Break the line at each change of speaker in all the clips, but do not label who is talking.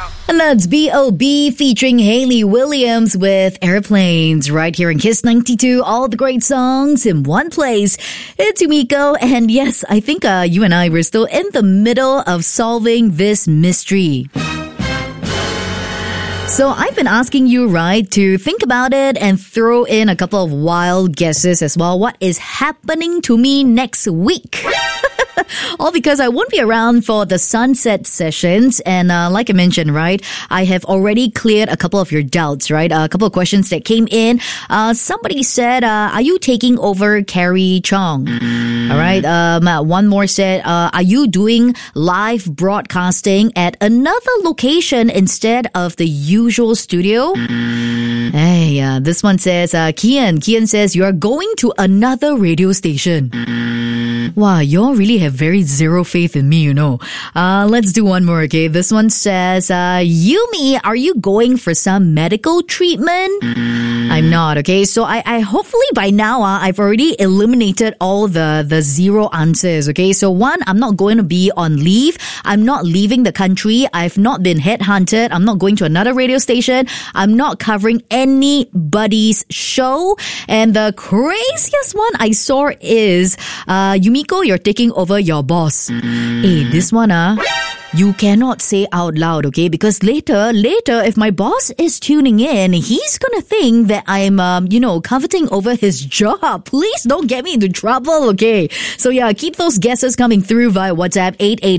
And that's B.O.B. featuring Hayley Williams with Airplanes right here in Kiss 92. All the great songs in one place. It's Yumiko, and yes, I think you and I were still in the middle of solving this mystery. So I've been asking you, right, to think about it and throw in a couple of wild guesses as well. What is happening to me next week? All because I won't be around for the sunset sessions. And like I mentioned, right, I have already cleared a couple of your doubts, right? A couple of questions that came in. Somebody said, are you taking over Carrie Chong? All right. One more said, are you doing live broadcasting at another location instead of the usual studio? Hey, this one says, Kian. Kian says, you are going to another radio station. Wow, y'all really have very zero faith in me, you know. Let's do one more, okay? This one says, Yumi, are you going for some medical treatment? I'm not, okay? So I hopefully by now, I've already eliminated all the zero answers, okay? So one, I'm not going to be on leave. I'm not leaving the country. I've not been headhunted. I'm not going to another radio station. I'm not covering anybody's show. And the craziest one I saw is, Yumiko, you're taking over your boss. Hey, this one, you cannot say out loud, okay? Because later, if my boss is tuning in, he's gonna think that I'm, coveting over his job. Please don't get me into trouble, okay? So yeah, keep those guesses coming through via WhatsApp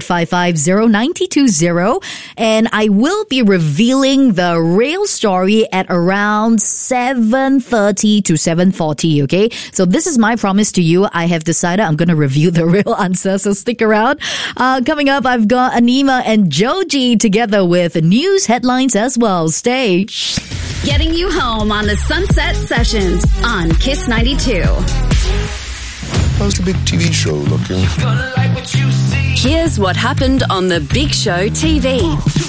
88550920, and I will be revealing the real story at around 7:30 to 7:40, okay? So this is my promise to you. I have decided I'm gonna reveal the real answer, so stick around. Coming up, I've got Anima and Joji together with news headlines as well. Stay.
Getting you home on the Sunset Sessions on Kiss 92.
How's the big TV show looking?
Here's what happened on the Big Show TV.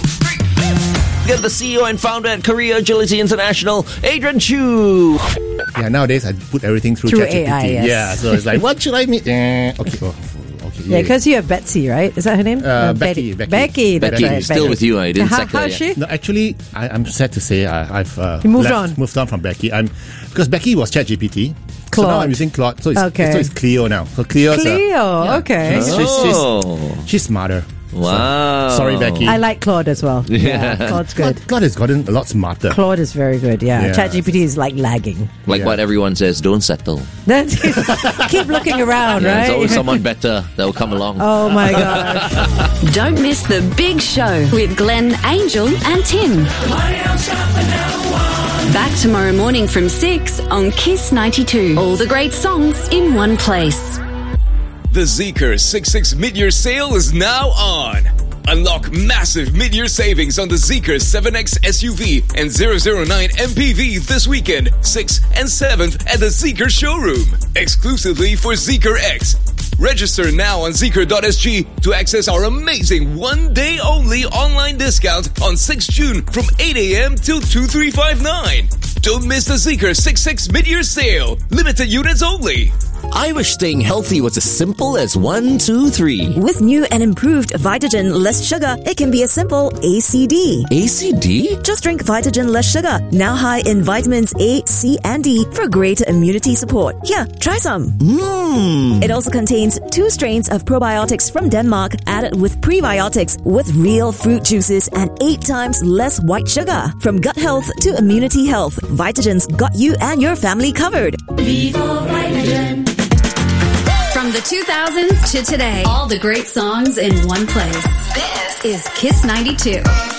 Get the CEO and founder at Korea Agility International, Adrian Chu.
Yeah, nowadays I put everything through ChatGPT.
AI, yes.
Yeah, so it's like, what should I meet? Okay.
Yeah, because you have Betsy, right? Is that her name?
Becky.
Becky, that's right.
Still
Becky.
with you. I didn't sack her
How's
yet.
she?
No, actually, I'm sad to say I've
You moved on
from Becky. Because Becky was ChatGPT.
Claude.
So now I'm using Claude. So it's Clio now. So Clio's
okay.
She's smarter.
Wow.
So, sorry, Becky.
I like Claude as well. Yeah, Claude's good.
Claude has gotten a lot smarter.
Claude is very good, yeah. ChatGPT is like lagging.
Like what everyone says, don't settle.
Keep looking around, right?
There's always someone better that will come along.
Oh my gosh.
Don't miss the Big Show with Glenn, Angel and Tim. Back tomorrow morning from 6 on Kiss 92. All the great songs in one place.
The Zeekr 66 mid-year sale is now on. Unlock massive mid-year savings on the Zeekr 7X SUV and 009 MPV this weekend, 6th and 7th at the Zeekr showroom. Exclusively for Zeekr X. Register now on Zeekr.sg to access our amazing one-day-only online discount on 6 June from 8 a.m. till 2359. Don't miss the Zeekr 66 mid-year sale. Limited units only.
I wish staying healthy was as simple as 1, 2, 3.
With new and improved Vitagen Less Sugar, it can be a simple ACD.
ACD?
Just drink Vitagen Less Sugar, now high in vitamins A, C, and D for greater immunity support. Here, try some. It also contains 2 strains of probiotics from Denmark added with prebiotics with real fruit juices and 8 times less white sugar. From gut health to immunity health, Vitagen's got you and your family covered.
From the 2000s to today, all the great songs in one place. This is Kiss 92.